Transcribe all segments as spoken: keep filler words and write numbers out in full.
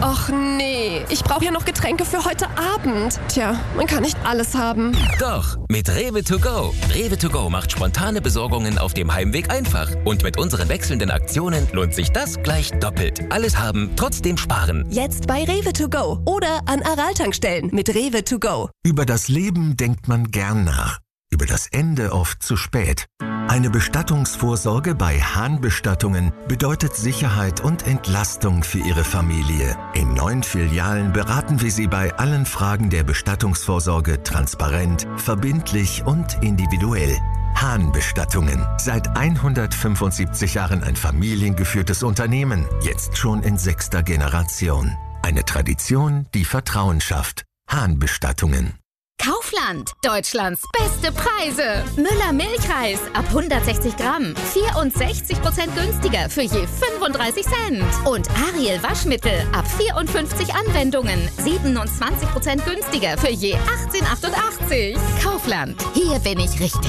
Och nee, ich brauche ja noch Getränke für heute Abend. Tja, man kann nicht alles haben. Doch, mit Rewe to go. Rewe to go macht spontane Besorgungen auf dem Heimweg einfach. Und mit unseren wechselnden Aktionen lohnt sich das gleich doppelt. Alles haben, trotzdem sparen. Jetzt bei Rewe to go oder an Aral-Tankstellen mit Rewe to go. Über das Leben denkt man gern nach. Über das Ende oft zu spät. Eine Bestattungsvorsorge bei Hahn Bestattungen bedeutet Sicherheit und Entlastung für Ihre Familie. In neun Filialen beraten wir Sie bei allen Fragen der Bestattungsvorsorge transparent, verbindlich und individuell. Hahn Bestattungen. Seit hundertfünfundsiebzig Jahren ein familiengeführtes Unternehmen. Jetzt schon in sechster Generation. Eine Tradition, die Vertrauen schafft. Hahn Bestattungen. Kaufland, Deutschlands beste Preise. Müller Milchreis ab hundertsechzig Gramm, vierundsechzig Prozent günstiger für je fünfunddreißig Cent. Und Ariel Waschmittel ab vierundfünfzig Anwendungen, siebenundzwanzig Prozent günstiger für je achtzehn Komma achtundachtzig. Kaufland, hier bin ich richtig.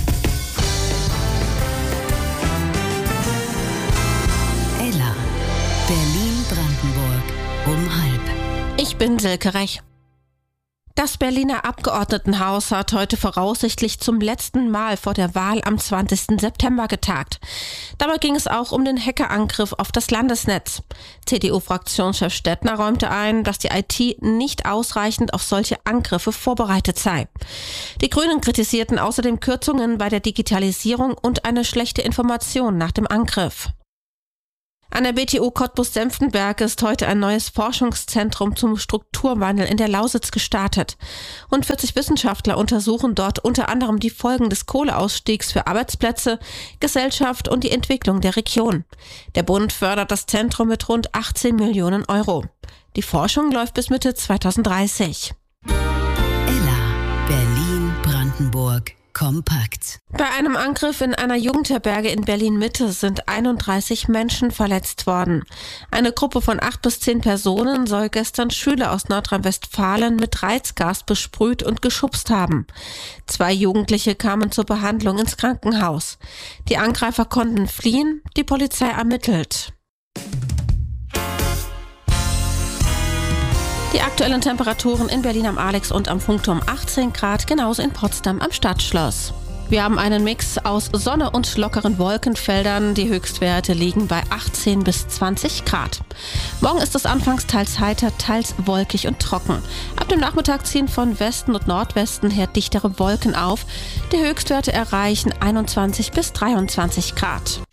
Ella, Berlin-Brandenburg um halb. Ich bin Silke Rech. Das Berliner Abgeordnetenhaus hat heute voraussichtlich zum letzten Mal vor der Wahl am zwanzigsten September getagt. Dabei ging es auch um den Hackerangriff auf das Landesnetz. C D U-Fraktionschef Stettner räumte ein, dass die I T nicht ausreichend auf solche Angriffe vorbereitet sei. Die Grünen kritisierten außerdem Kürzungen bei der Digitalisierung und eine schlechte Information nach dem Angriff. An der B T U Cottbus-Senftenberg ist heute ein neues Forschungszentrum zum Strukturwandel in der Lausitz gestartet. Rund vierzig Wissenschaftler untersuchen dort unter anderem die Folgen des Kohleausstiegs für Arbeitsplätze, Gesellschaft und die Entwicklung der Region. Der Bund fördert das Zentrum mit rund achtzehn Millionen Euro. Die Forschung läuft bis Mitte zweitausenddreißig. Ella, Berlin-Brandenburg. Kompakt. Bei einem Angriff in einer Jugendherberge in Berlin-Mitte sind einunddreißig Menschen verletzt worden. Eine Gruppe von acht bis zehn Personen soll gestern Schüler aus Nordrhein-Westfalen mit Reizgas besprüht und geschubst haben. Zwei Jugendliche kamen zur Behandlung ins Krankenhaus. Die Angreifer konnten fliehen, die Polizei ermittelt. Die aktuellen Temperaturen in Berlin am Alex und am Funkturm achtzehn Grad, genauso in Potsdam am Stadtschloss. Wir haben einen Mix aus Sonne und lockeren Wolkenfeldern. Die Höchstwerte liegen bei achtzehn bis zwanzig Grad. Morgen ist es anfangs teils heiter, teils wolkig und trocken. Ab dem Nachmittag ziehen von Westen und Nordwesten her dichtere Wolken auf. Die Höchstwerte erreichen einundzwanzig bis dreiundzwanzig Grad.